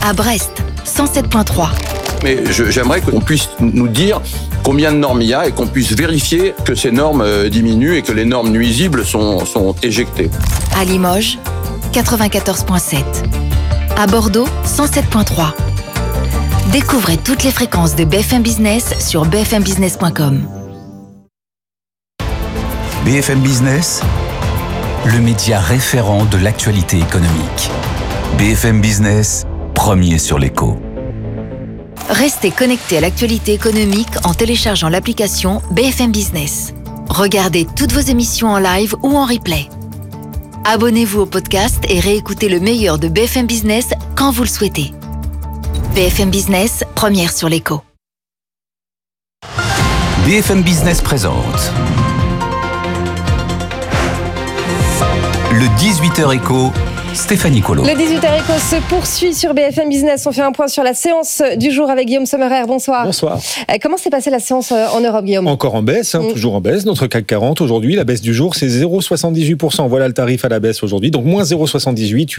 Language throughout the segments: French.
À Brest, 107.3. Mais j'aimerais qu'on puisse nous dire combien de normes il y a et qu'on puisse vérifier que ces normes diminuent et que les normes nuisibles sont éjectées. À Limoges, 94.7. À Bordeaux, 107.3. Découvrez toutes les fréquences de BFM Business sur bfmbusiness.com. BFM Business, le média référent de l'actualité économique. BFM Business, premier sur l'écho. Restez connectés à l'actualité économique en téléchargeant l'application BFM Business. Regardez toutes vos émissions en live ou en replay. Abonnez-vous au podcast et réécoutez le meilleur de BFM Business quand vous le souhaitez. BFM Business, première sur l'écho. BFM Business présente le 18h écho, Stéphanie Colo. Le 18h écho se poursuit sur BFM Business. On fait un point sur la séance du jour avec Guillaume Sommerer. Bonsoir. Bonsoir. Comment s'est passée la séance en Europe, Guillaume ? Encore en baisse, toujours en baisse. Notre CAC 40 aujourd'hui, la baisse du jour, c'est 0,78%. Voilà le tarif à la baisse aujourd'hui. Donc moins 0,78,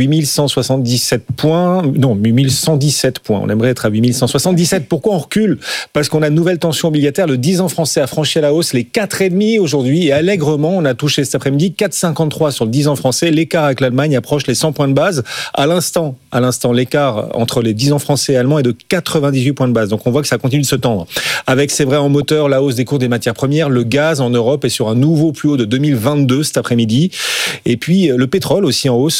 8177 points. Non, 8117 points. On aimerait être à 8177. Pourquoi on recule ? Parce qu'on a de nouvelles tensions obligataires. Le 10 ans français a franchi à la hausse les 4,5 aujourd'hui. Et allègrement, on a touché cet après-midi 4,53 sur le 10 ans français. L'écart avec l'Allemagne approche les 100 points de base. À l'instant, l'écart entre les 10 ans français et allemands est de 98 points de base. Donc on voit que ça continue de se tendre. Avec, c'est vrai, en moteur, la hausse des cours des matières premières. Le gaz en Europe est sur un nouveau plus haut de 2022 cet après-midi. Et puis le pétrole aussi en hausse,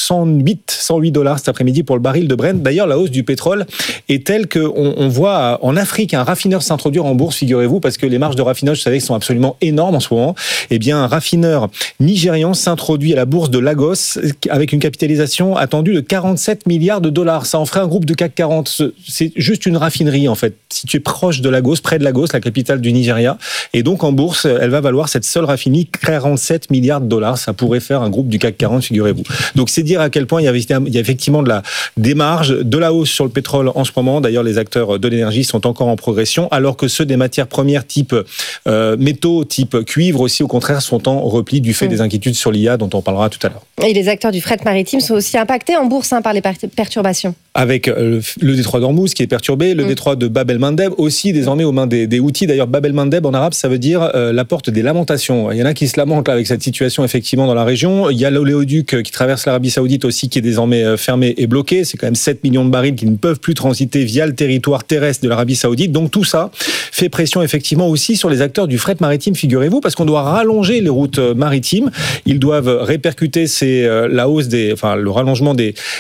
108 dollars cet après-midi pour le baril de Brent. D'ailleurs, la hausse du pétrole est telle qu'on voit en Afrique un raffineur s'introduire en bourse, figurez-vous, parce que les marges de raffinage, vous savez, sont absolument énormes en ce moment. Eh bien, un raffineur nigérian s'introduit à la bourse de Lagos avec une capitalisation attendue de 47 milliards de dollars. Ça en ferait un groupe de CAC 40. C'est juste une raffinerie, en fait. Si tu es proche de Lagos, près de Lagos, la capitale du Nigeria, et donc en bourse, elle va valoir cette seule raffinerie 47 milliards de dollars. Ça pourrait faire un groupe du CAC 40, figurez-vous. Donc c'est dire à quel point il y a effectivement des marges, de la hausse sur le pétrole en ce moment. D'ailleurs, les acteurs de l'énergie sont encore en progression, alors que ceux des matières premières type métaux, type cuivre aussi, au contraire, sont en repli du fait des inquiétudes sur l'IA dont on parlera tout à l'heure. Et les acteurs du fret maritime sont aussi impactés en bourse par les perturbations. Avec le détroit d'Ormuz qui est perturbé, le détroit de Bab el-Mandeb aussi désormais aux mains des Houthis. D'ailleurs, Bab el-Mandeb en arabe, ça veut dire la porte des lamentations. Il y en a qui se lamentent là, avec cette situation effectivement dans la région. Il y a l'oléoduc qui traverse l'Arabie Saoudite aussi qui est désormais fermé et bloqué. C'est quand même 7 millions de barils qui ne peuvent plus transiter via le territoire terrestre de l'Arabie Saoudite. Donc tout ça fait pression effectivement aussi sur les acteurs du fret maritime, figurez-vous, parce qu'on doit rallonger les routes maritimes. Ils doivent répercuter la hausse le rallongement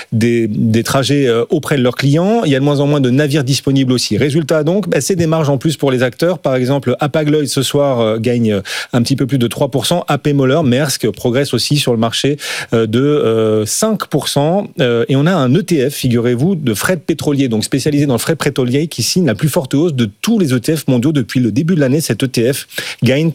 des trajets auprès de leurs clients. Il y a de moins en moins de navires disponibles aussi. Résultat donc, c'est des marges en plus pour les acteurs. Par exemple, Hapag-Lloyd ce soir gagne un petit peu plus de 3%. AP Moller, Maersk progresse aussi sur le marché de 5%. Et on a un ETF, figurez-vous, de fret pétrolier, donc spécialisé dans le fret pétrolier, qui signe la plus forte hausse de tous les ETF mondiaux depuis le début de l'année. Cet ETF gagne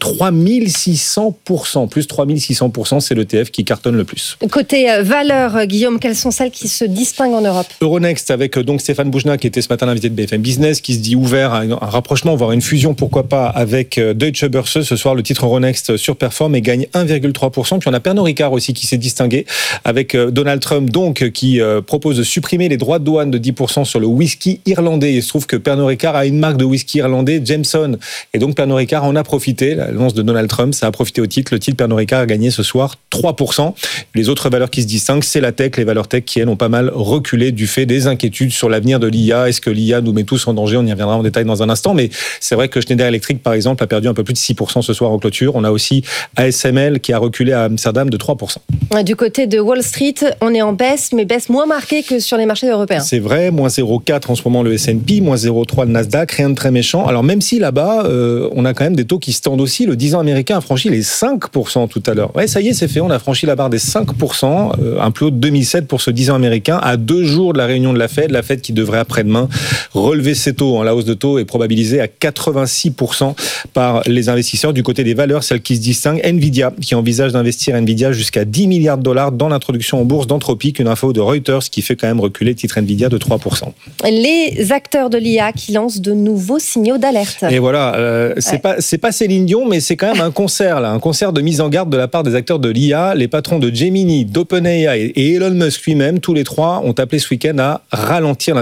3600%. Plus 3600%, c'est l'ETF qui cartonne le plus. Côté valeur, Guillaume, quelles sont celles qui se distinguent en Europe ? Euronext, avec donc Stéphane Boujna, qui était ce matin l'invité de BFM Business, qui se dit ouvert à un rapprochement, voire une fusion, pourquoi pas, avec Deutsche Börse. Ce soir, le titre Euronext surperforme et gagne 1,3%. Puis on a Pernod Ricard aussi qui s'est distingué, avec Donald Trump, donc, qui propose de supprimer les droits de douane de 10% sur le whisky irlandais. Il se trouve que Pernod Ricard a une marque de whisky irlandais, Jameson. Et donc Pernod Ricard en a profité. L'annonce de Donald Trump, ça a profité au titre. Le titre Pernod Ricard a gagné ce soir 3%. Les autres valeurs qui se distinguent, c'est la tech, les valeurs tech qui, elles, ont pas mal reculé du fait des inquiétudes sur l'avenir de l'IA. Est-ce que l'IA nous met tous en danger ? On y reviendra en détail dans un instant, mais c'est vrai que Schneider Electric, par exemple, a perdu un peu plus de 6% ce soir en clôture. On a aussi ASML qui a reculé à Amsterdam de 3%. Du côté de Wall Street, on est en baisse, mais baisse moins marquée que sur les marchés européens. C'est vrai, moins 0,4 en ce moment le S&P, moins 0,3 le Nasdaq, rien de très méchant. Alors même si là-bas, on a quand même des taux qui se tendent aussi. Le 10 ans américain a franchi les 5% tout à l'heure. Ouais, ça y est, c'est fait, on a franchi la barre des 5%, un plus haut de 2007 pour ce 10 ans américain, à 2 jours de la réunion de la Fed qui devrait après-demain relever ses taux. La hausse de taux est probabilisée à 86% par les investisseurs. Du côté des valeurs, celle qui se distingue, Nvidia, qui envisage d'investir Nvidia jusqu'à 10 milliards de dollars dans l'introduction en bourse d'Anthropic, une info de Reuters qui fait quand même reculer le titre Nvidia de 3%. Les acteurs de l'IA qui lancent de nouveaux signaux d'alerte. Et voilà, c'est pas Céline Dion, mais c'est quand même un concert de mise en garde de la part des acteurs de l'IA. Les patrons de Gemini, d'OpenAI et Elon Musk lui-même, tous les trois ont appelé ce week-end à ralentir